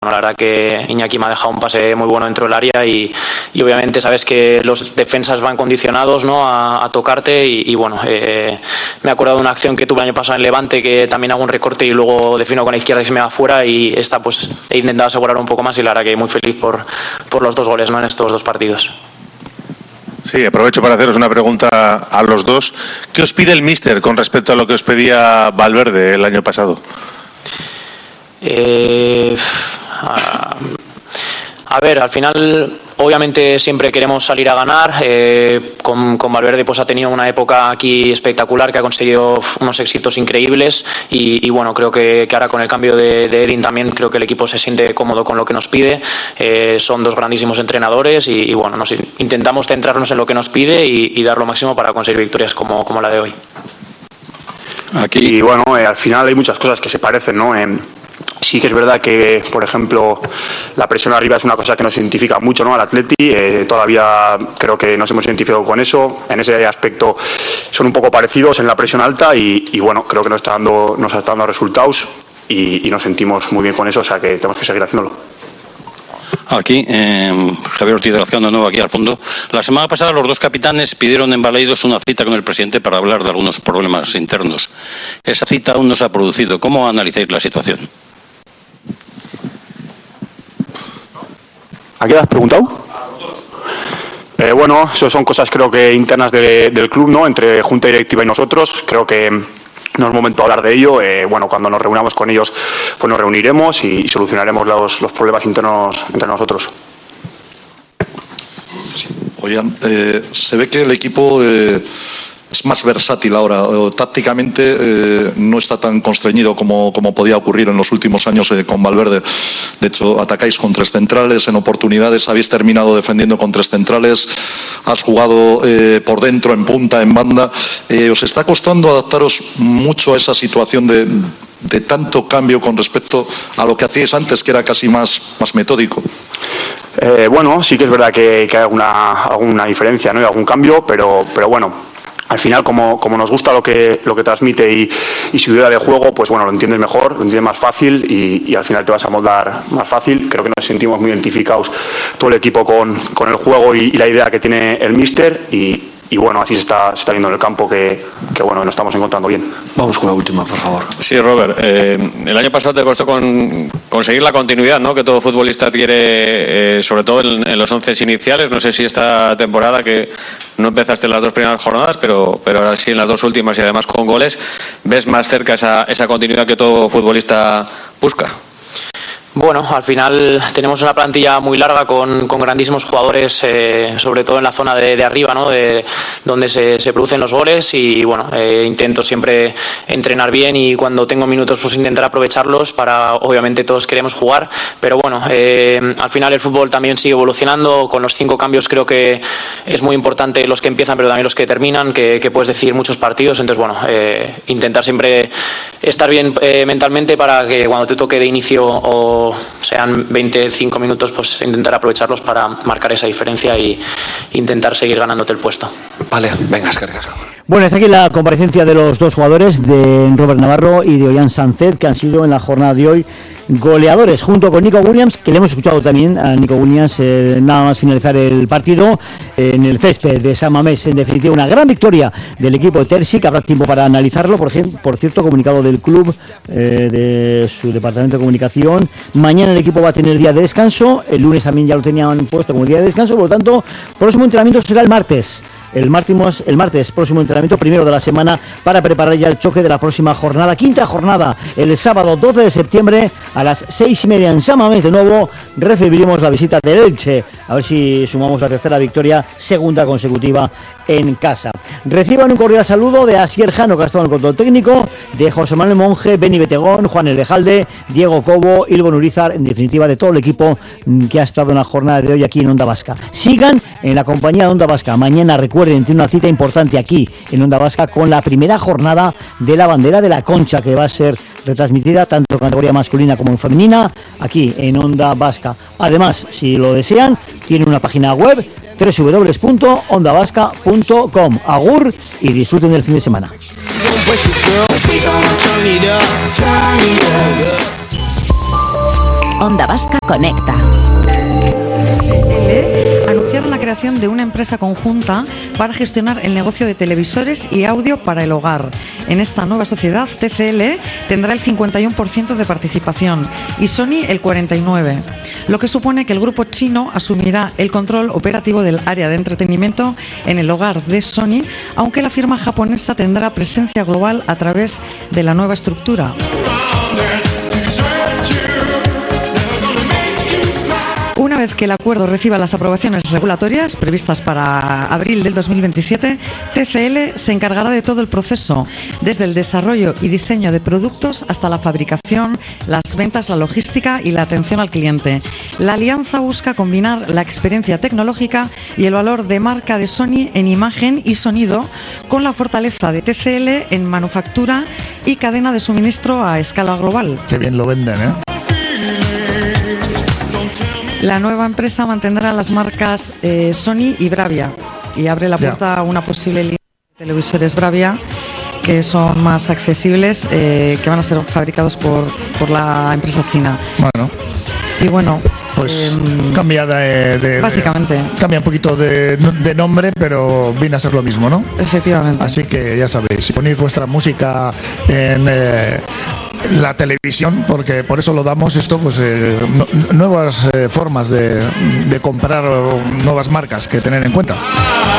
la verdad que Iñaki me ha dejado un pase muy bueno dentro del área y obviamente sabes que los defensas van condicionados, ¿no?, a tocarte y bueno, me he acordado de una acción que tuve el año pasado en Levante, que también hago un recorte y luego defino con la izquierda y se me va fuera, y esta pues he intentado asegurar un poco más y la verdad que muy feliz por los 2 goles, ¿no?, en estos 2 partidos. Sí, aprovecho para haceros una pregunta a los dos. ¿Qué os pide el míster con respecto a lo que os pedía Valverde el año pasado? A ver, al final obviamente siempre queremos salir a ganar. Con Valverde pues ha tenido una época aquí espectacular, que ha conseguido unos éxitos increíbles y bueno, creo que ahora con el cambio de Edin también creo que el equipo se siente cómodo con lo que nos pide. Son 2 grandísimos entrenadores y bueno, intentamos centrarnos en lo que nos pide y dar lo máximo para conseguir victorias como la de hoy. Aquí, y bueno, al final hay muchas cosas que se parecen, ¿no? Sí que es verdad que, por ejemplo, la presión arriba es una cosa que nos identifica mucho, ¿no?, al Atleti. Todavía creo que nos hemos identificado con eso. En ese aspecto son un poco parecidos en la presión alta y bueno, creo que nos está dando resultados y nos sentimos muy bien con eso, o sea que tenemos que seguir haciéndolo. Aquí, Javier Ortiz de Lazcano, de nuevo aquí al fondo. La semana pasada los 2 capitanes pidieron en Balaidos una cita con el presidente para hablar de algunos problemas internos. Esa cita aún no se ha producido. ¿Cómo analizáis la situación? ¿A qué has preguntado? Bueno, eso son cosas creo que internas del club, ¿no?, entre junta directiva y nosotros. Creo que no es momento de hablar de ello. Bueno, cuando nos reunamos con ellos pues nos reuniremos y solucionaremos los problemas internos entre nosotros. Sí. Oigan, se ve que el equipo es más versátil ahora. Tácticamente no está tan constreñido como podía ocurrir en los últimos años con Valverde. De hecho, atacáis con 3 centrales, en oportunidades habéis terminado defendiendo con 3 centrales, has jugado por dentro, en punta, en banda. ¿Os está costando adaptaros mucho a esa situación de tanto cambio con respecto a lo que hacíais antes, que era casi más metódico? Bueno, sí que es verdad que hay alguna diferencia, ¿no?, y algún cambio, pero bueno, al final, como nos gusta lo que transmite y su idea de juego, pues bueno, lo entiendes mejor, lo entiendes más fácil y al final te vas a moldar más fácil. Creo que nos sentimos muy identificados todo el equipo con el juego y la idea que tiene el míster y bueno, así se está viendo en el campo que bueno, nos estamos encontrando bien. Vamos con la última, por favor. Sí, Robert, el año pasado te costó conseguir la continuidad, ¿no?, que todo futbolista quiere, sobre todo en los 11 iniciales. No sé si esta temporada, que no empezaste en las 2 primeras jornadas, pero ahora sí en las 2 últimas y además con goles, ves más cerca esa continuidad que todo futbolista busca. Bueno, al final tenemos una plantilla muy larga con grandísimos jugadores, sobre todo en la zona de arriba, ¿no?, donde se producen los goles y bueno, intento siempre entrenar bien y cuando tengo minutos pues intentar aprovecharlos para, obviamente todos queremos jugar, pero bueno, al final el fútbol también sigue evolucionando. Con los 5 cambios creo que es muy importante los que empiezan pero también los que terminan, que puedes decidir muchos partidos, entonces bueno, intentar siempre estar bien mentalmente para que cuando te toque de inicio o sean 25 minutos, pues intentar aprovecharlos para marcar esa diferencia y intentar seguir ganándote el puesto. Vale, venga, cargas. Bueno, está aquí la comparecencia de los 2 jugadores, de Robert Navarro y de Ollán Sánchez, que han sido en la jornada de hoy goleadores, junto con Nico Williams, que le hemos escuchado también a Nico Williams nada más finalizar el partido en el césped de San Mamés. En definitiva, una gran victoria del equipo de Terzi, que habrá tiempo para analizarlo. Por cierto, comunicado del club, de su departamento de comunicación: mañana el equipo va a tener día de descanso, el lunes también ya lo tenían puesto como día de descanso, por lo tanto, próximo entrenamiento será el martes. El martes, próximo entrenamiento, primero de la semana, para preparar ya el choque de la próxima jornada, 5ª jornada, el sábado 12 de septiembre a las 6:30 en San Mamés. De nuevo recibiremos la visita del Elche, a ver si sumamos la 3ª victoria, 2ª consecutiva en casa. Reciban un cordial saludo de Asier Jano, que ha estado en el control técnico, de José Manuel Monge, Beni Betegón, Juan Elejalde, Diego Cobo, Ilvo Nurizar, en definitiva de todo el equipo que ha estado en la jornada de hoy aquí en Onda Vasca. Sigan en la compañía de Onda Vasca. Mañana, recuerden, tiene una cita importante aquí en Onda Vasca con la primera jornada de la bandera de la Concha, que va a ser retransmitida tanto en categoría masculina como en femenina aquí en Onda Vasca. Además, si lo desean, tiene una página web, www.ondavasca.com. Agur y disfruten del fin de semana. Onda Vasca Conecta. Anunciaron la creación de una empresa conjunta para gestionar el negocio de televisores y audio para el hogar. En esta nueva sociedad, TCL tendrá el 51% de participación y Sony el 49%, lo que supone que el grupo chino asumirá el control operativo del área de entretenimiento en el hogar de Sony, aunque la firma japonesa tendrá presencia global a través de la nueva estructura. Una vez que el acuerdo reciba las aprobaciones regulatorias previstas para abril del 2027, TCL se encargará de todo el proceso, desde el desarrollo y diseño de productos hasta la fabricación, las ventas, la logística y la atención al cliente. La alianza busca combinar la experiencia tecnológica y el valor de marca de Sony en imagen y sonido con la fortaleza de TCL en manufactura y cadena de suministro a escala global. Qué bien lo venden, ¿eh? La nueva empresa mantendrá las marcas Sony y Bravia y abre la puerta a una posible línea de televisores Bravia que son más accesibles, que van a ser fabricados por la empresa china. Bueno. Y bueno, pues cambia básicamente. Cambia un poquito de nombre, pero viene a ser lo mismo, ¿no? Efectivamente. Así que ya sabéis, si ponéis vuestra música en la televisión, porque por eso lo damos esto, pues nuevas formas de comprar, nuevas marcas que tener en cuenta.